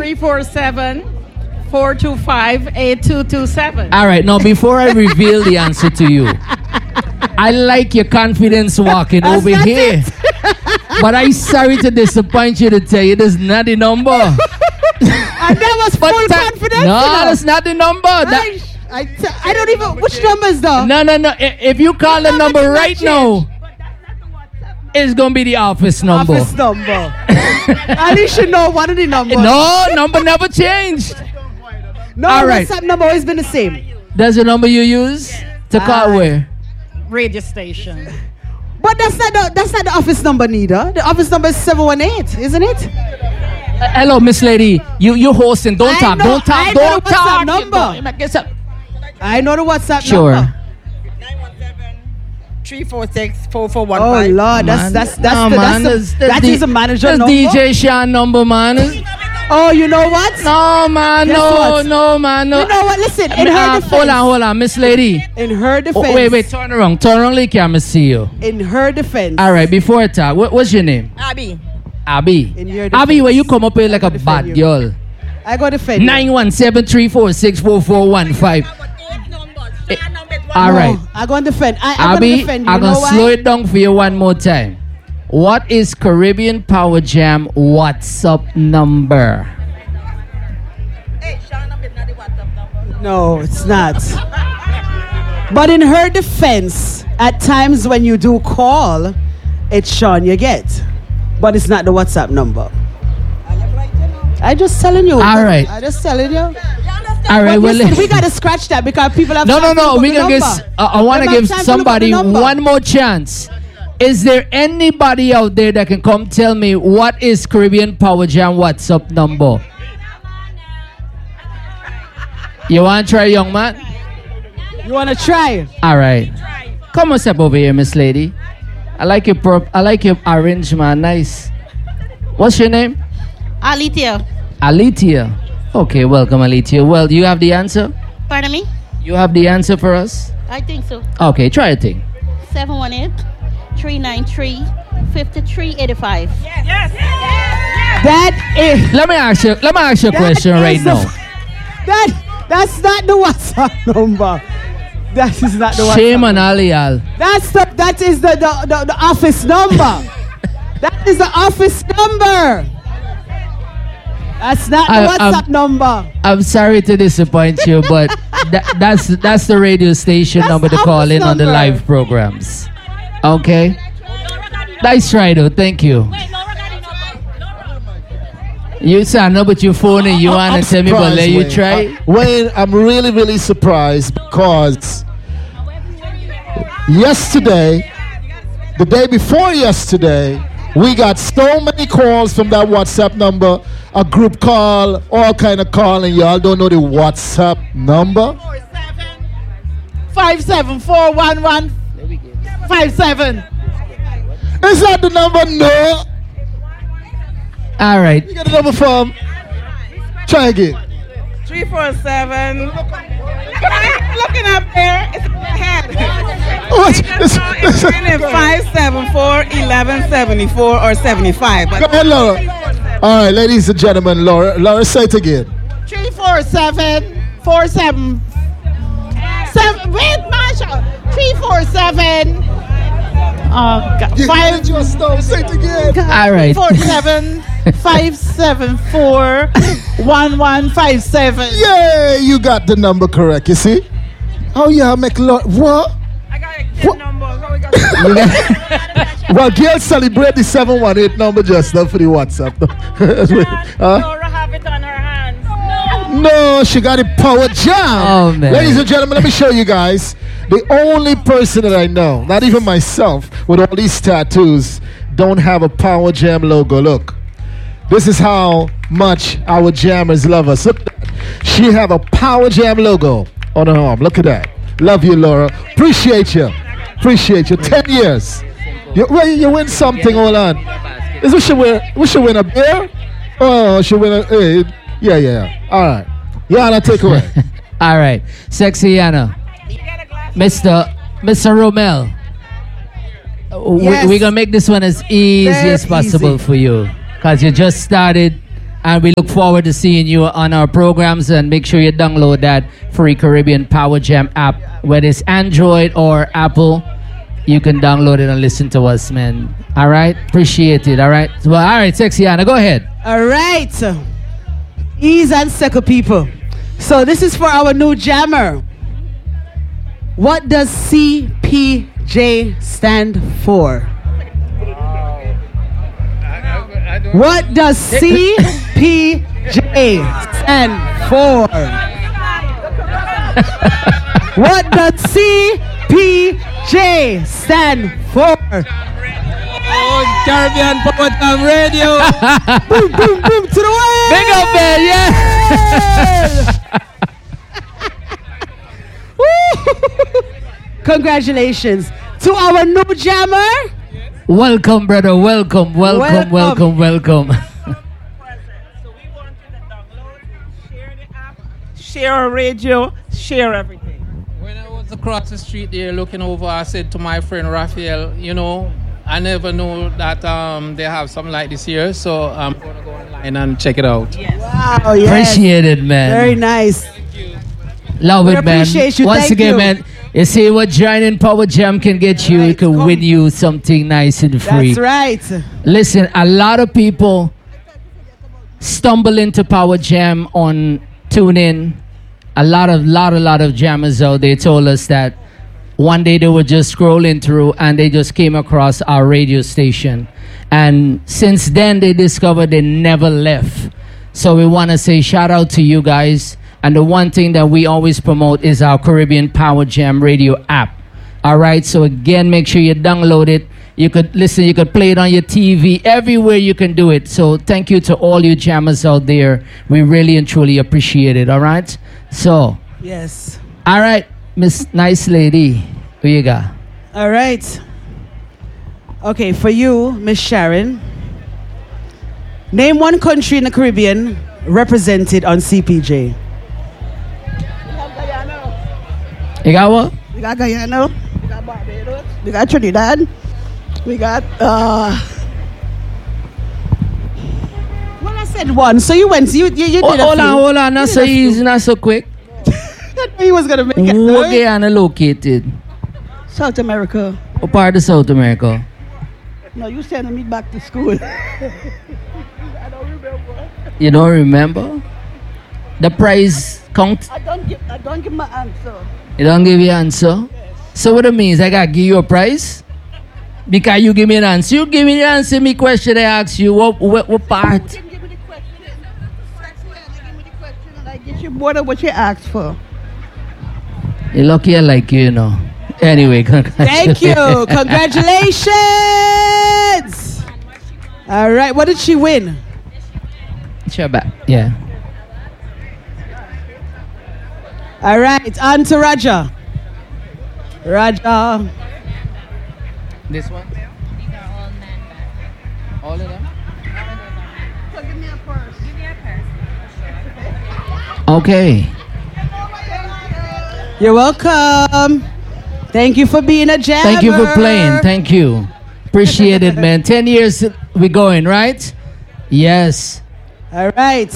347-425-8227. All right, now before I reveal the answer to you, I like your confidence walking over here. But I'm sorry to disappoint you to tell you this is not the number. And that was full confidence. No, that's not the number. I don't even. Which number is that? No. If you call the number right now, it's gonna be the office number. Office number. At least you know one of the numbers. No, number never changed. No, all right. WhatsApp number always been the same. That's the number you use to call where? Radio station. But that's not the office number neither. The office number is 718, isn't it? Hello, Miss Lady. You hosting. Don't talk. Don't talk. Don't talk. I know the WhatsApp sure. number. 346-4415. Oh Lord, that is a manager that's number. DJ Sean number, man. Oh, you know what? No, man. No, man. No. You know what? Listen, in her defense. Hold on, Miss Lady. In her defense. Oh, wait. Turn around, like I see you. In her defense. All right. Before I talk, what's your name? Abby. In your defense. Abby, where you come up here like a bad girl. I got defend 917-346-4415. All right. I'm going to defend. Abby, I'm going to slow it down for you one more time. What is Caribbean Power Jam WhatsApp number? No, it's not. But in her defense, at times when you do call, it's Sean you get. But it's not the WhatsApp number. I just telling you. All right. I just telling you. All right, well, listen, we gotta scratch that because people have. No. We gonna give. I want to give somebody one more chance. Is there anybody out there that can come tell me what is Caribbean Power Jam WhatsApp number? You want to try, young man? You want to try? All right. Come on, step over here, Miss Lady. I like your orange, man. Nice. What's your name? Alitia. Okay, welcome, Alitia. Well, do you have the answer? Pardon me? You have the answer for us? I think so. Okay, try a thing. 718-393-5385. Yes. That is. Let me ask you a question right now. That's not the WhatsApp number. That is not the WhatsApp. Shame on Alial. That is the office number. That is the office number. That's not the WhatsApp number. I'm sorry to disappoint you, but that's the radio station number to call in on the live programs. Okay? Nice try though. Thank you. You sound no, but your phone and you want to tell me, but let you try? Wayne, I'm really, really surprised because yesterday, the day before yesterday, we got so many calls from that WhatsApp number, a group call, all kind of calling. Y'all don't know the WhatsApp number? 5741157. Is that the number? No. All right. You got the number from? Try again. 347. Looking up there, it's ahead. What? 574-1174 or 75. Go ahead, Laura. All right, ladies and gentlemen, Laura, say it again. 347-47. Wait, Marshall. 347. Say it again. All right. 574-1157. Yeah, you got the number correct, you see? Oh, yeah, make what? I got a kid number. Well, girls celebrate the 718 number just now for the WhatsApp. Laura have it on her hands. No, she got a Power Jam. Oh, man. Ladies and gentlemen, let me show you guys. The only person that I know, not even myself, with all these tattoos, don't have a Power Jam logo. Look. This is how much our jammers love us. Look at that. She have a Power Jam logo on her arm. Look at that. Love you, Laura. Appreciate you. 10 years. You win something. Hold on. Is we should win a beer? Oh, should win a yeah. All right. Yana, take away. All right. Sexy Yana. Mr. Romel. Yes. We're going to make this one as easy as possible for you. Because you just started And we look forward to seeing you on our programs. And make sure you download that free Caribbean Power Jam app, whether it's Android or Apple. You can download it and listen to us, man. All right? Appreciate it. All right? Well, all right, Sexy Anna, go ahead. All right. Ease and Second people. So this is for our new jammer. What does CPJ stand for? What does CPJ stand for? What does CPJ stand for? Oh, Caribbean Power Jam Radio. Boom, boom, boom to the world. Big up, man, yeah. Congratulations to our new jammer. Welcome, brother. Welcome. So we want you to download, share the app, share our radio, share everything. When I was across the street there looking over, I said to my friend Raphael, you know, I never know that they have something like this here, so I'm going to go online and check it out. Wow, yes. Appreciate it, man. Very nice. Love We it, man. appreciate you. Once Thank again, you. man, you see what joining Power Jam can get you. Right, It can come. win you something nice and free. That's right. Listen, a lot of people stumble into Power Jam on TuneIn. A lot of jammers out there told us that one day they were just scrolling through and they just came across our radio station. And since then they discovered they never left. So we want to say shout out to you guys. And the one thing that we always promote is our Caribbean Power Jam radio app. All right, so again, make sure you download it. You could listen, you could play it on your TV, everywhere you can do it. So thank you to all you jammers out there. We really and truly appreciate it, all right? So, Yes. all right, Miss Nice Lady, who you got? All right. Okay, for you, Miss Sharon. Name one country in the Caribbean represented on CPJ. You got what? We got Guyana, we got Barbados, we got Trinidad, we got Well, I said one, so you went. You did a Hold few. on, not so easy, not so quick. I knew he was gonna make it. Where right? Guyana located? South America. What part of South America? No, you sending me back to school. You don't remember? The prize count? I don't give my answer. You don't give your answer? So what it means? I gotta give you a prize? Because you give me an answer. You give me the answer, me question I ask you. What part? You can give me the question. Give me the question and I get you more than what you asked for. You're lucky I like you, you know. Anyway, Thank you. Congratulations. All right. What did she win? Sure back. Yeah. All right. On to Raja. Raja. This one? These are all man-bags. All of them? So give me a purse. Give me a purse. Okay. You're welcome. Thank you for being a jammer. Thank you for playing. Thank you. Appreciate it, man. 10 years we going, right? Yes. All right.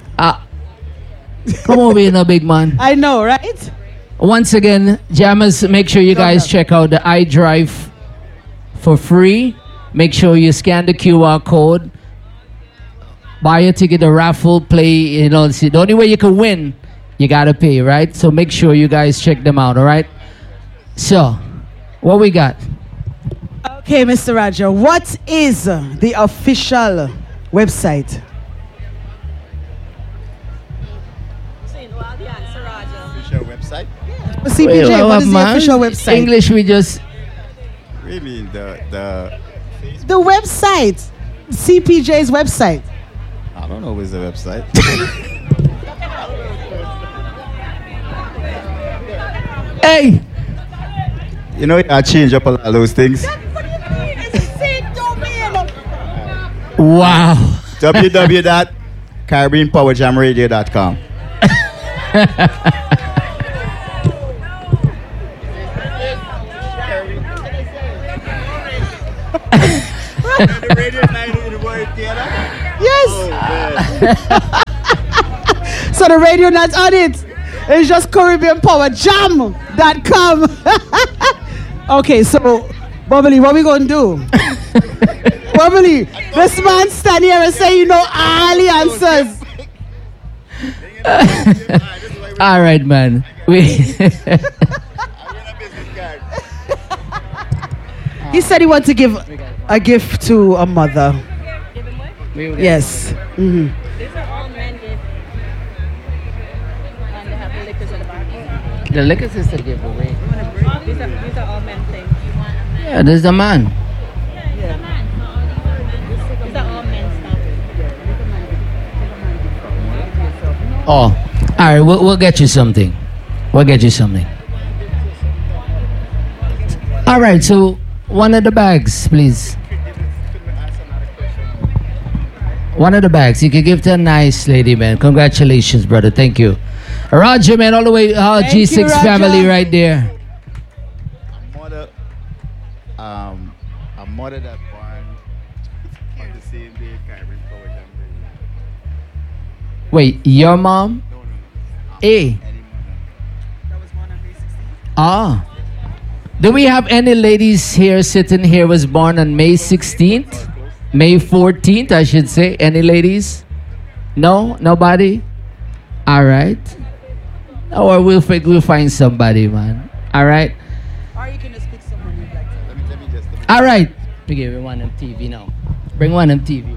Come over here now, big man. I know, right? Once again, jammers, make sure you guys check out the iDrive for free. Make sure you scan the QR code. Buy a ticket, a raffle, play. You know, see, the only way you can win, you gotta pay, right? So make sure you guys check them out, all right? So, what we got? Okay, Mr. Raja, what is the official website? Official website? CPJ, what is the official website? English, we just... What do you mean? The The website. CPJ's website. I don't know what's the website. Hey! You know, I change up a lot of those things. Wow. www.caribbeanpowerjamradio.com. Yes. So the radio not on it. It's just CaribbeanPowerJam.com. Okay, so Bubbly, what we gonna do? Bubbly, this man stand here and say you know all the answers. All right, man. He said he wants to give a gift to a mother. Yes. Mm-hmm. These are all men gifts. And they have the liquors at the back. The liquor sister giveaway. These are all men things. Yeah, there's a man. These are all men stuff. Oh, all right. We'll get you something. We'll get you something. All right. So one of the bags, please. One of the bags. You can give to a nice lady, man. Congratulations, brother. Thank you. Roger, man, all the way. G6 you, family right there. A mother that born on the same day Caribbean Power Jam. Wait, your mom? A. Ah. Do we have any ladies here sitting here was born on May 16th? May 14th, I should say. Any ladies? No? Nobody? All right. Or we'll find somebody, man. All right. Or you can just pick someone you'd like to. All right. We give you one on TV now. Bring one on TV.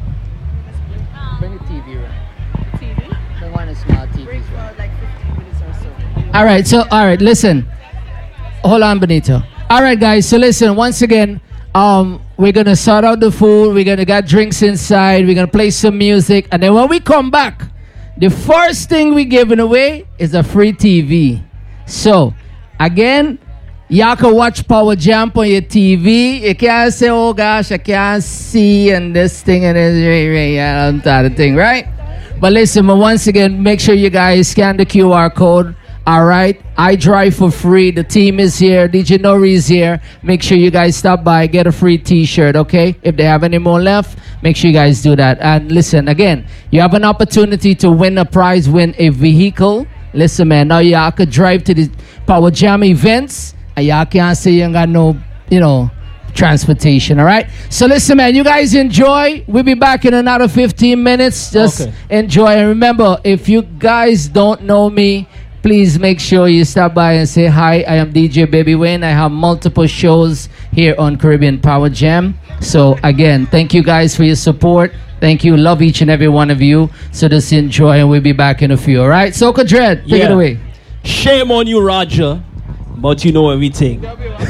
Bring a TV, right? TV? Bring one of small TVs. Break for like 15 minutes or so. All right, so listen. Hold on, Benito. All right, guys. So listen, once again, we're gonna sort out the food. We're gonna get drinks inside. We're gonna play some music, and then when we come back, the first thing we're giving away is a free TV. So, again, y'all can watch Power Jam on your TV. You can't say, "Oh gosh, I can't see," and this thing and this, that thing, right? But listen, but once again, make sure you guys scan the QR code. All right, I drive for free. The team is here. DJ Nori is here. Make sure you guys stop by, get a free T-shirt, okay? If they have any more left, make sure you guys do that. And listen, again, you have an opportunity to win a prize, win a vehicle. Listen, man, now y'all could drive to the Power Jam events, and y'all can't say you ain't got no, transportation, all right? So listen, man, you guys enjoy. We'll be back in another 15 minutes. Just enjoy. And remember, if you guys don't know me, please make sure you stop by and say hi. I am DJ Baby Wayne. I have multiple shows here on Caribbean Power Jam. So again, thank you guys for your support. Thank you. Love each and every one of you. So just enjoy, and we'll be back in a few. All right? Soca Dread, take it away. Shame on you, Roger, but you know everything.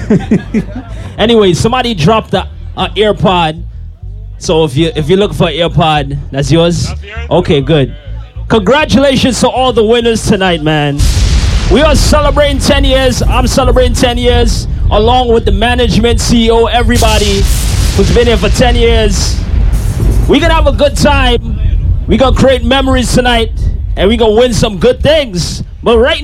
Anyway, somebody dropped an AirPod. So if you look for an AirPod, that's yours? Okay, good. Congratulations to all the winners tonight, man. We are celebrating 10 years. I'm celebrating 10 years along with the management, CEO, everybody who's been here for 10 years. We're going to have a good time. We're going to create memories tonight, and we're going to win some good things. But right now,